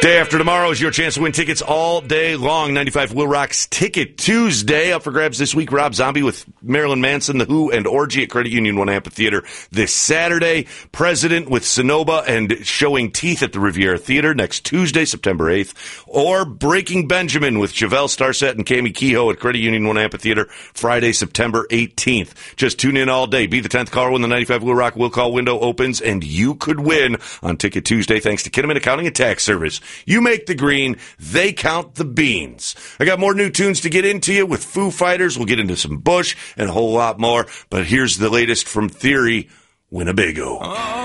Day after tomorrow is your chance to win tickets all day long. 95 Will Rock's Ticket Tuesday. Up for grabs this week, Rob Zombie with Marilyn Manson, The Who, and Orgy at Credit Union One Amphitheater this Saturday. President with Sonoba and Showing Teeth at the Riviera Theater next Tuesday, September 8th. Or Breaking Benjamin with Chevelle Starset and Cami Kehoe at Credit Union One Amphitheater Friday, September 18th. Just tune in all day. Be the 10th caller when the 95 Will Rock Will Call window opens, and you could win on Ticket Tuesday thanks to Kinnaman Accounting and Tax Service. You make the green, they count the beans. I got more new tunes to get into you with Foo Fighters. We'll get into some Bush and a whole lot more. But here's the latest from Theory, Winnebago.